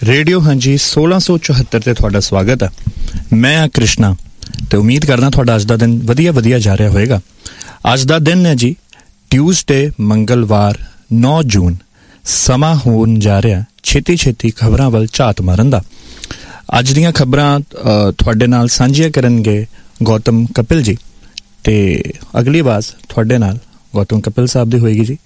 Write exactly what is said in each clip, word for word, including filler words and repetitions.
Radio हाँ जी सोलह सौ चौहत्तर ते तुहाडा स्वागत है। मैं हाँ कृष्णा ते उम्मीद करना तुहाडा अज दा दिन वधिया वधिया जा रहा होएगा। अज दा दिन है जी ट्यूसडे मंगलवार नौ जून। समा होन जा रहा छेती छेती खबरां वल झात मारन दा। अज दीयां खबरां तुहाडे नाल सांझियां करनगे गौतम कपिल जी ते अगली आवाज तुहाडे नाल गौतम कपिल साहब दी होएगी जी।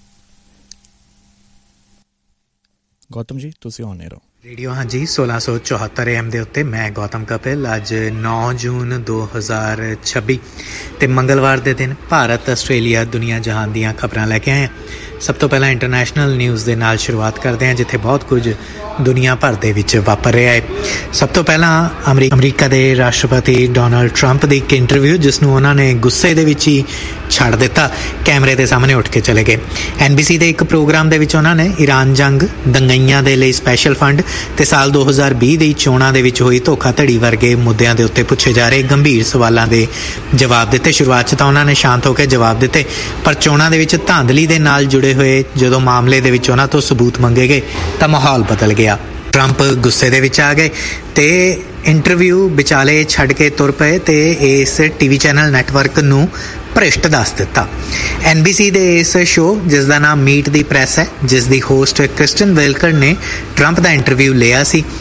गौतम जी तुसी होने रहो। रेडियो हाँ जी सोलह सौ चौहत्तर एम के उत्ते मैं गौतम कपिल। अज नौ जून दो हज़ार छब्बी ते मंगलवार के दिन भारत आस्ट्रेलिया दुनिया जहान दीयां खबरां लैके आए हैं। सब तो पहला इंटरनेशनल न्यूज़ के नाल शुरुआत करते हैं जिथे बहुत कुछ दुनिया भर दे विच वापर रहा है। सब तो पहला अमरी अमरीका के राष्ट्रपति डोनाल्ड ट्रंप की एक इंटरव्यू जिसनों उन्होंने गुस्से दे विच ही छड़ दिता, कैमरे के सामने उठ के चले गए। एन बी सी के एक प्रोग्राम के विच उन्होंने ईरान जंग दंगाइयां दे लई स्पैशल फंड ते साल दो हज़ार भी दी चोणां दे विच होई धोखाधड़ी वर्गे मुद्दों के उत्ते पुछे जा रहे गंभीर सवालों के जवाब दिते। शुरुआत तो उन्होंने शांत होकर जवाब दिते, पर चोणां दे विच धांधली दे नाल जुड़े हुए जो मामले दे विच उन्हां तों सबूत मंगे गए तो माहौल बदल गया। ट्रंप गुस्से दे विच आ गए ते इंटरव्यू विचाले छड़ के तुर पे ते इस टीवी चैनल नैटवर्क नूं भ्रिष्ट दस दिता। एन बी सी दे इस शो जिसका नाम मीट दी प्रैस है, जिसकी होस्ट क्रिस्टन वेलकर ने ट्रंप का इंटरव्यू लिया सी